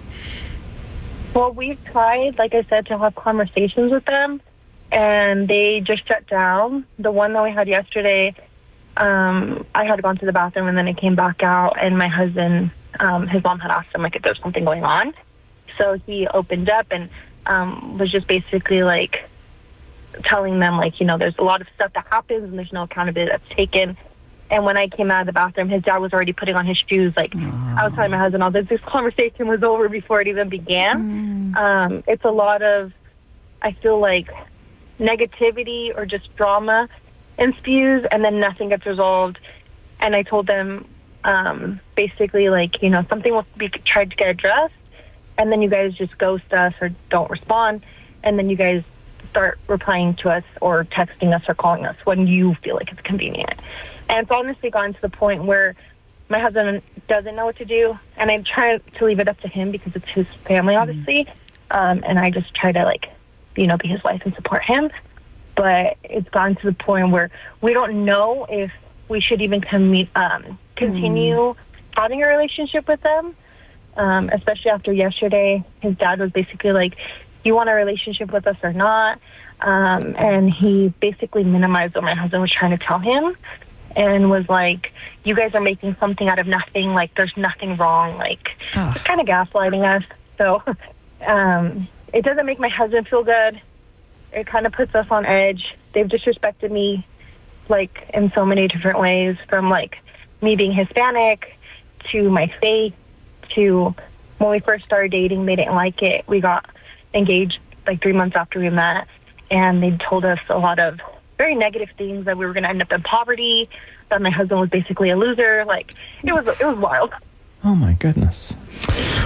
M: Well, we've tried, like I said, to have conversations with them, and they just shut down. The one that we had yesterday, um, I had gone to the bathroom, and then I came back out, and my husband, um, his mom had asked him, like, if there's something going on. So he opened up and um, was just basically, like, telling them, like, you know, there's a lot of stuff that happens, and there's no accountability that's taken. And when I came out of the bathroom, his dad was already putting on his shoes. Like, oh. I was telling my husband, all this, this conversation was over before it even began. Mm. Um, it's a lot of, I feel like, negativity or just drama and spews, and then nothing gets resolved. And I told them, um, basically, like, you know, something will be tried to get addressed, and then you guys just ghost us or don't respond, and then you guys start replying to us or texting us or calling us when you feel like it's convenient. And it's honestly gotten to the point where my husband doesn't know what to do, and I'm trying to leave it up to him because it's his family, obviously. Mm-hmm. Um, and I just try to, like, you know, be his wife and support him. But it's gotten to the point where we don't know if we should even com- um, continue mm. having a relationship with them, um, especially after yesterday. His dad was basically like, you want a relationship with us or not? Um, and he basically minimized what my husband was trying to tell him and was like, you guys are making something out of nothing. Like, there's nothing wrong. Like, oh. It's kind of gaslighting us. So um, it doesn't make my husband feel good. It kind of puts us on edge. They've disrespected me, like, in so many different ways, from, like, me being Hispanic to my faith to when we first started dating, they didn't like it. We got engaged, like, three months after we met, and they told us a lot of very negative things, that we were going to end up in poverty, that my husband was basically a loser. Like, it was it was wild.
B: Oh, my goodness.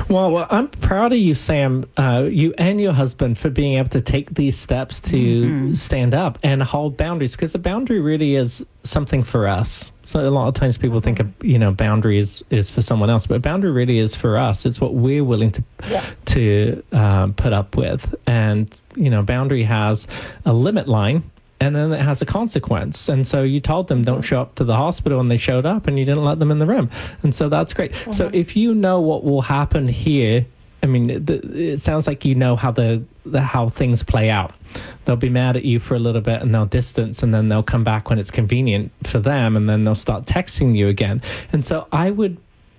E: Well, well, I'm proud of you, Sam, uh, you and your husband, for being able to take these steps to mm-hmm. stand up and hold boundaries, because a boundary really is something for us. So a lot of times people think, of, you know, boundary is, is for someone else, but a boundary really is for us. It's what we're willing to yeah. to um, put up with. And, you know, boundary has a limit line, and then it has a consequence. And so you told them don't show up to the hospital, and they showed up, and you didn't let them in the room. And so that's great. Mm-hmm. So if you know what will happen here, I mean, the, it sounds like you know how the, the how things play out. They'll be mad at you for a little bit, and they'll distance, and then they'll come back when it's convenient for them, and then they'll start texting you again. And so I would,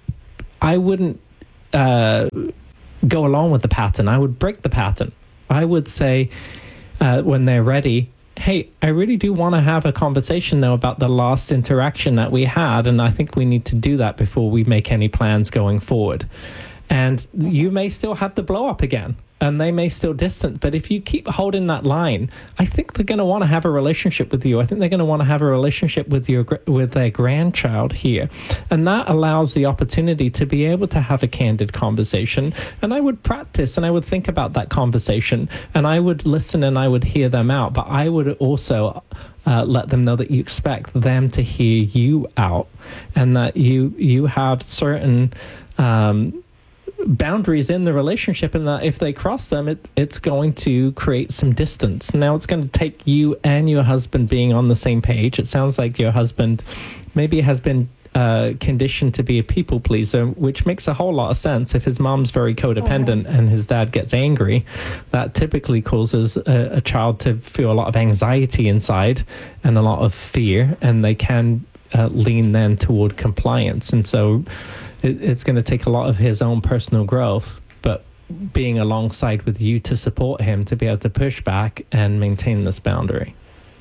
E: I wouldn't uh, go along with the pattern. I would break the pattern. I would say uh, when they're ready, hey, I really do want to have a conversation, though, about the last interaction that we had, and I think we need to do that before we make any plans going forward. And you may still have the blow up again, and they may still distance. But if you keep holding that line, I think they're going to want to have a relationship with you. I think they're going to want to have a relationship with your with their grandchild here. And that allows the opportunity to be able to have a candid conversation. And I would practice, and I would think about that conversation, and I would listen, and I would hear them out. But I would also uh, let them know that you expect them to hear you out, and that you, you have certain Um, boundaries in the relationship, and that if they cross them, it, it's going to create some distance. Now, it's going to take you and your husband being on the same page. It sounds like your husband maybe has been uh, conditioned to be a people pleaser, which makes a whole lot of sense. If his mom's very codependent mm-hmm. and his dad gets angry, that typically causes a, a child to feel a lot of anxiety inside and a lot of fear, and they can uh, lean then toward compliance. And so It, it's going to take a lot of his own personal growth, but being alongside with you to support him to be able to push back and maintain this boundary.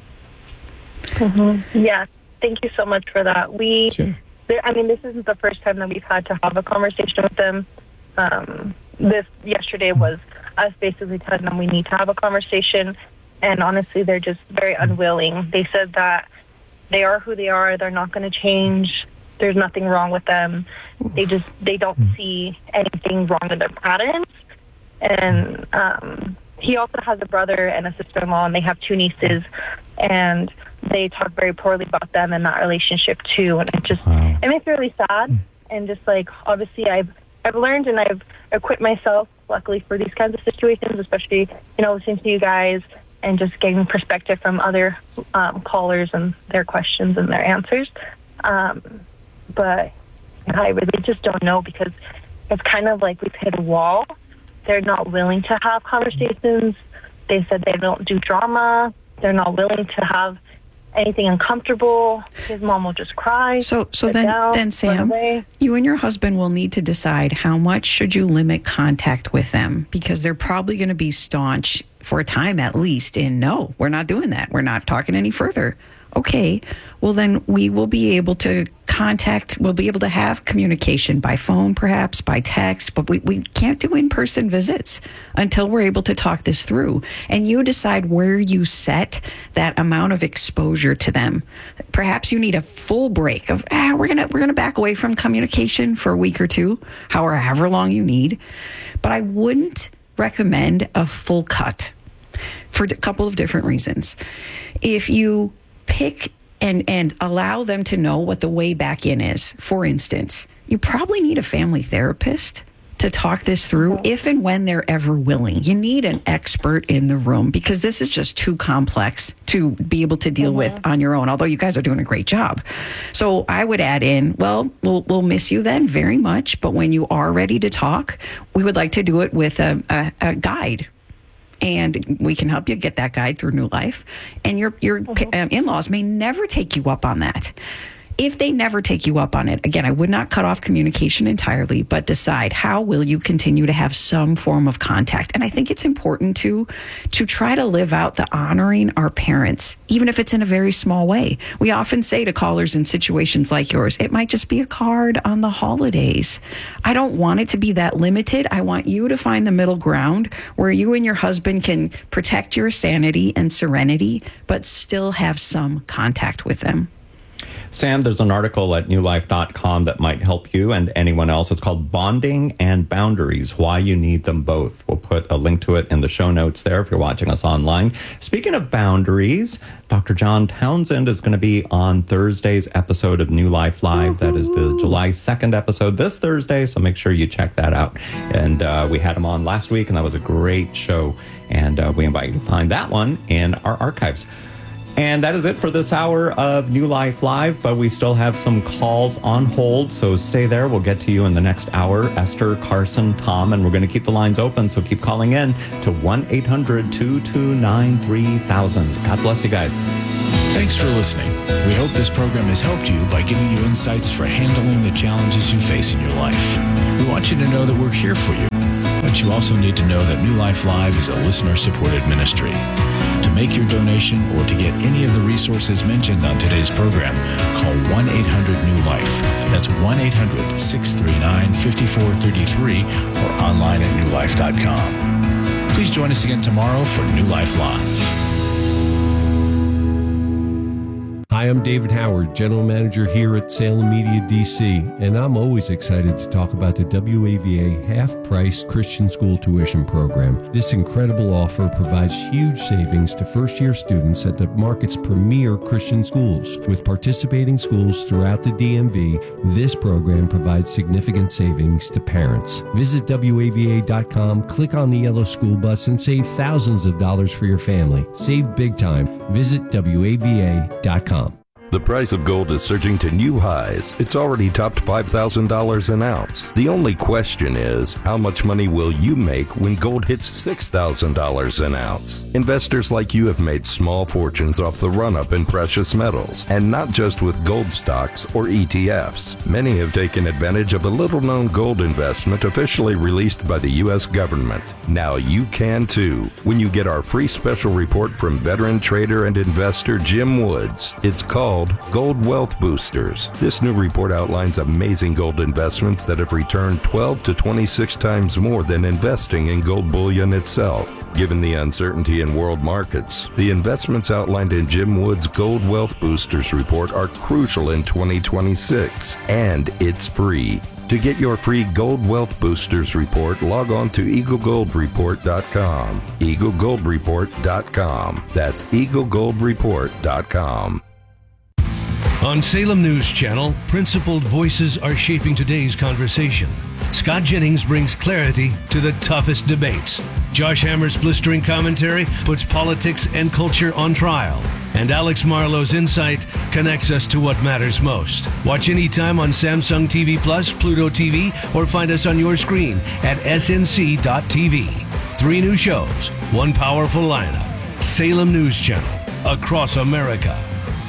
M: Mm-hmm. Yeah, thank you so much for that. We, sure. there, I mean, this isn't the first time that we've had to have a conversation with them. Um, this yesterday was us basically telling them we need to have a conversation, and honestly, they're just very unwilling. They said that they are who they are; they're not going to change. There's nothing wrong with them. They just, they don't see anything wrong with their patterns. And um, he also has a brother and a sister-in-law, and they have two nieces, and they talk very poorly about them in that relationship too. And it just, wow. it makes me really sad. And just like, obviously I've, I've learned and I've equipped myself, luckily, for these kinds of situations, especially, you know, listening to you guys and just getting perspective from other um, callers and their questions and their answers. Um, But I really just don't know, because it's kind of like we've hit a wall. They're not willing to have conversations. They said they don't do drama. They're not willing to have anything uncomfortable. His mom will just cry.
A: So, so then,
M: down,
A: then Sam, you and your husband will need to decide how much should you limit contact with them, because they're probably going to be staunch for a time at least in, no, we're not doing that. We're not talking any further. Okay, well then we will be able to contact, we'll be able to have communication by phone, perhaps by text, but we, we can't do in-person visits until we're able to talk this through. And you decide where you set that amount of exposure to them. Perhaps you need a full break of, ah, we're gonna we're gonna back away from communication for a week or two, however long you need. But I wouldn't recommend a full cut for a couple of different reasons. If you pick and and allow them to know what the way back in is. For instance, you probably need a family therapist to talk this through if and when they're ever willing. You need an expert in the room, because this is just too complex to be able to deal mm-hmm. with on your own, although you guys are doing a great job. So I would add in, well, we'll, we'll miss you then very much, but when you are ready to talk, we would like to do it with a, a, a guide. And we can help you get that guide through New Life. And your your mm-hmm. in-laws may never take you up on that. If they never take you up on it, again, I would not cut off communication entirely, but decide how will you continue to have some form of contact. And I think it's important to to try to live out the honoring our parents, even if it's in a very small way. We often say to callers in situations like yours, it might just be a card on the holidays. I don't want it to be that limited. I want you to find the middle ground where you and your husband can protect your sanity and serenity, but still have some contact with them.
B: Sam, there's an article at new life dot com that might help you and anyone else. It's called Bonding and Boundaries, Why You Need Them Both. We'll put a link to it in the show notes there if you're watching us online. Speaking of boundaries, Doctor John Townsend is going to be on Thursday's episode of New Life Live. That is the July second episode this Thursday, so make sure you check that out. And uh, we had him on last week, and that was a great show. And uh, we invite you to find that one in our archives. And that is it for this hour of New Life Live, but we still have some calls on hold, so stay there. We'll get to you in the next hour. Esther, Carson, Tom, and we're going to keep the lines open, so keep calling in to one eight hundred two two nine three thousand. God bless you guys.
D: Thanks for listening. We hope this program has helped you by giving you insights for handling the challenges you face in your life. We want you to know that we're here for you, but you also need to know that New Life Live is a listener-supported ministry. To make your donation or to get any of the resources mentioned on today's program, call one eight hundred new life. That's one eight hundred six three nine five four three three or online at new life dot com. Please join us again tomorrow for New Life Live.
Q: Hi, I'm David Howard, General Manager here at Salem Media D C, and I'm always excited to talk about the W A V A half-price Christian school tuition program. This incredible offer provides huge savings to first-year students at the market's premier Christian schools. With participating schools throughout the D M V, this program provides significant savings to parents. Visit W A V A dot com, click on the yellow school bus, and save thousands of dollars for your family. Save big time. Visit W A V A dot com.
R: The price of gold is surging to new highs. It's already topped five thousand dollars an ounce. The only question is, how much money will you make when gold hits six thousand dollars an ounce? Investors like you have made small fortunes off the run-up in precious metals, and not just with gold stocks or E T Fs. Many have taken advantage of a little-known gold investment officially released by the U S government. Now you can too, when you get our free special report from veteran trader and investor Jim Woods. It's called Gold Wealth Boosters. This new report outlines amazing gold investments that have returned twelve to twenty-six times more than investing in gold bullion itself. Given the uncertainty in world markets, the investments outlined in Jim Wood's Gold Wealth Boosters report are crucial in twenty twenty-six, and it's free. To get your free Gold Wealth Boosters report, log on to eagle gold report dot com. eagle gold report dot com. That's eagle gold report dot com.
S: On Salem News Channel, principled voices are shaping today's conversation. Scott Jennings brings clarity to the toughest debates. Josh Hammer's blistering commentary puts politics and culture on trial. And Alex Marlowe's insight connects us to what matters most. Watch anytime on Samsung T V Plus, Pluto T V, or find us on your screen at S N C dot T V. Three new shows, one powerful lineup. Salem News Channel, across America.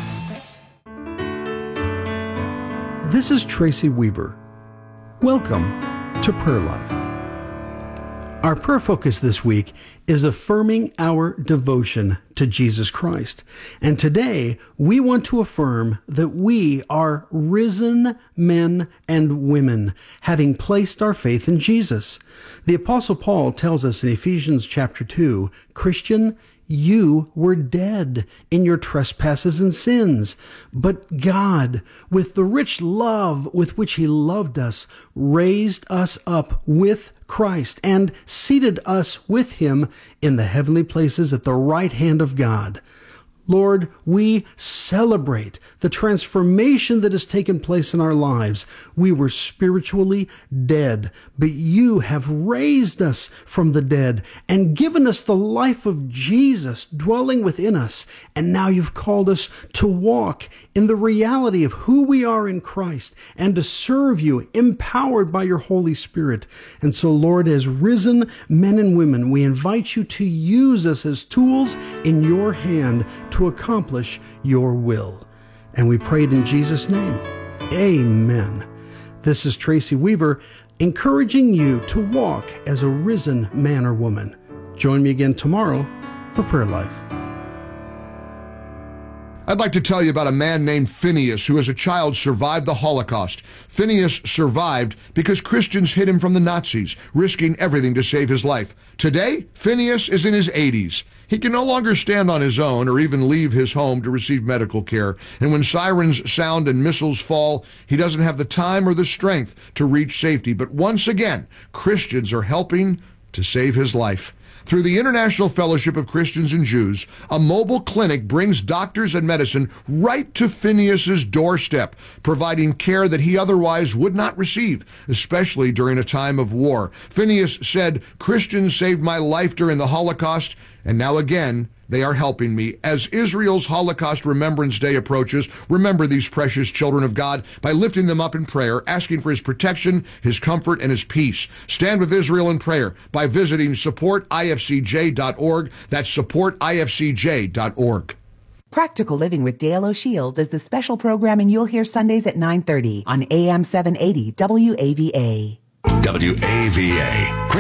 T: This is Tracy Weaver. Welcome to Prayer Life. Our prayer focus this week is affirming our devotion to Jesus Christ. And today we want to affirm that we are risen men and women, having placed our faith in Jesus. The Apostle Paul tells us in Ephesians chapter two, Christian, you were dead in your trespasses and sins, but God, with the rich love with which he loved us, raised us up with Christ and seated us with him in the heavenly places at the right hand of God. Lord, we celebrate the transformation that has taken place in our lives. We were spiritually dead, but you have raised us from the dead and given us the life of Jesus dwelling within us. And now you've called us to walk in the reality of who we are in Christ and to serve you, empowered by your Holy Spirit. And so, Lord, as risen men and women, we invite you to use us as tools in your hand to accomplish your will. And we prayed in Jesus' name. Amen. This is Tracy Weaver, encouraging you to walk as a risen man or woman. Join me again tomorrow for Prayer Life.
U: I'd like to tell you about a man named Phineas who as a child survived the Holocaust. Phineas survived because Christians hid him from the Nazis, risking everything to save his life. Today, Phineas is in his eighties. He can no longer stand on his own or even leave his home to receive medical care. And when sirens sound and missiles fall, he doesn't have the time or the strength to reach safety. But once again, Christians are helping to save his life. Through the International Fellowship of Christians and Jews, a mobile clinic brings doctors and medicine right to Phineas's doorstep, providing care that he otherwise would not receive, especially during a time of war. Phineas said, "Christians saved my life during the Holocaust, and now again, they are helping me." As Israel's Holocaust Remembrance Day approaches, remember these precious children of God by lifting them up in prayer, asking for his protection, his comfort, and his peace. Stand with Israel in prayer by visiting support I F C J dot org. That's support I F C J dot org.
V: Practical Living with Dale O'Shields is the special programming you'll hear Sundays at nine thirty on A M seven eighty W A V A.
K: W A V A.